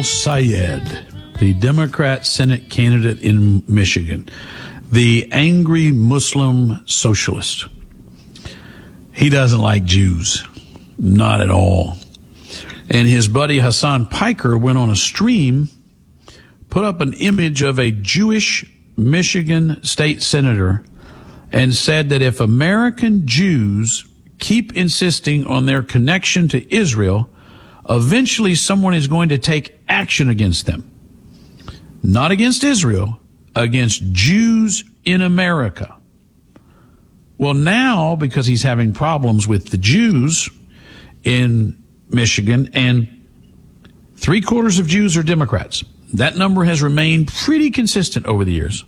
El-Sayed, the Democrat Senate candidate in Michigan, the angry Muslim socialist. He doesn't like Jews, not at all. And his buddy Hassan Piker went on a stream, put up an image of a Jewish Michigan state senator, and said that if American Jews keep insisting on their connection to Israel, eventually someone is going to take action against them. Not against Israel, against Jews in America. Well, now, because he's having problems with the Jews in Michigan, and 3/4 of Jews are Democrats. That number has remained pretty consistent over the years.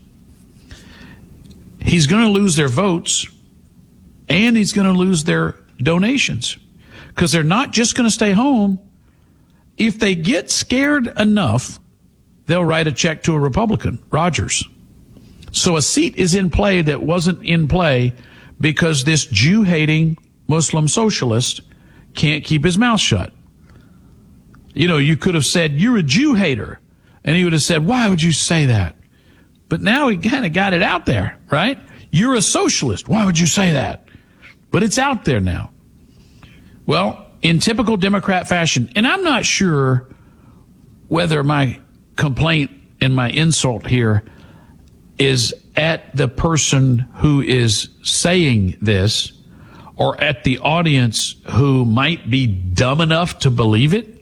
He's going to lose their votes, and he's going to lose their donations, because they're not just going to stay home. If they get scared enough, they'll write a check to a Republican, Rogers. So a seat is in play that wasn't in play because this Jew-hating Muslim socialist can't keep his mouth shut. You know, you could have said, "You're a Jew hater." And he would have said, "Why would you say that?" But now he kind of got it out there, right? "You're a socialist. Why would you say that?" But it's out there now. Well, in typical Democrat fashion, and I'm not sure whether my complaint and my insult here is at the person who is saying this or at the audience who might be dumb enough to believe it.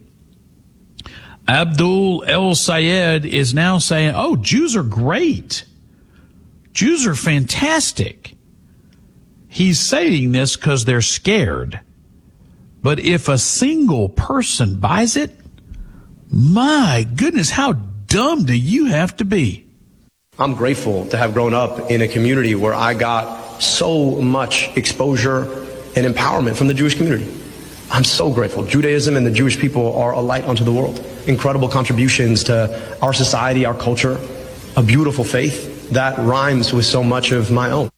Abdul El-Sayed is now saying, "Oh, Jews are great. Jews are fantastic." He's saying this because they're scared. But if a single person buys it, my goodness, how dumb do you have to be? I'm grateful to have grown up in a community where I got so much exposure and empowerment from the Jewish community. I'm so grateful. Judaism and the Jewish people are a light unto the world. Incredible contributions to our society, our culture, a beautiful faith that rhymes with so much of my own.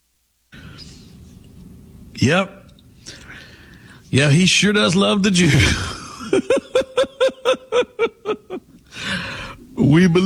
Yep. Yeah, he sure does love the Jews. We believe